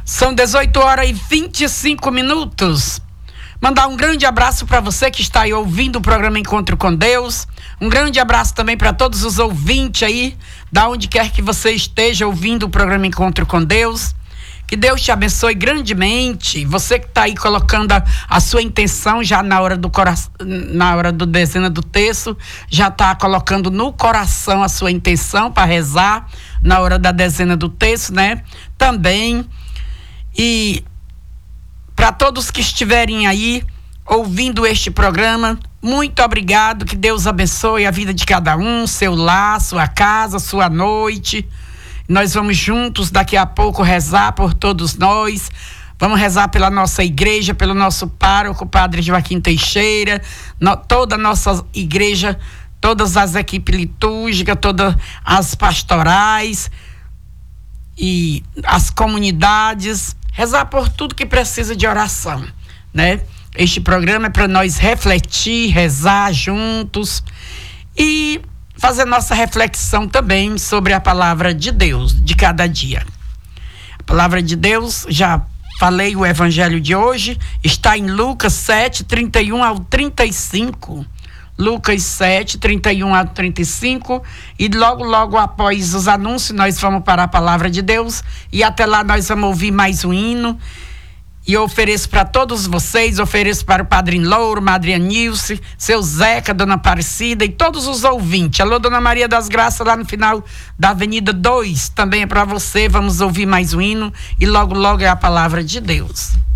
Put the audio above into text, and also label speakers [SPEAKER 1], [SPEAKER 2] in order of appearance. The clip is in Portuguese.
[SPEAKER 1] São 18 horas e 25 minutos. Mandar um grande abraço para você que está aí ouvindo o programa Encontro com Deus. Um grande abraço também para todos os ouvintes aí, da onde quer que você esteja ouvindo o programa Encontro com Deus. Que Deus te abençoe grandemente. Você que está aí colocando a sua intenção já na hora do coração, na hora do dezena do terço, já está colocando no coração a sua intenção para rezar na hora da dezena do terço, né? Também. E para todos que estiverem aí ouvindo este programa, muito obrigado, que Deus abençoe a vida de cada um, seu lar, sua casa, sua noite. Nós vamos juntos daqui a pouco rezar por todos nós. Vamos rezar pela nossa igreja, pelo nosso pároco, Padre Joaquim Teixeira, toda a nossa igreja, todas as equipes litúrgicas, todas as pastorais e as comunidades. Rezar por tudo que precisa de oração, né? Este programa é para nós refletir, rezar juntos e fazer nossa reflexão também sobre a palavra de Deus de cada dia. A palavra de Deus, já falei, o evangelho de hoje está em Lucas 7, 31 ao 35. Lucas 7, 31 ao 35. E logo após os anúncios nós vamos para a palavra de Deus. E até lá nós vamos ouvir mais um hino. E eu ofereço para todos vocês, ofereço para o Padrinho Louro, Madrinha Nilce, seu Zeca, Dona Aparecida e todos os ouvintes. Alô, Dona Maria das Graças, lá no final da Avenida 2, também é para você. Vamos ouvir mais um hino e logo é a palavra de Deus.